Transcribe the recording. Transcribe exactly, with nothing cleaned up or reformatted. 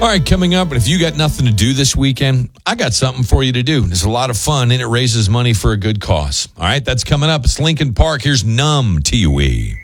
All right, coming up, if you got nothing to do this weekend, I got something for you to do. It's a lot of fun, and it raises money for a good cause. All right, that's coming up. It's Lincoln Park. Here's Numb, T U E.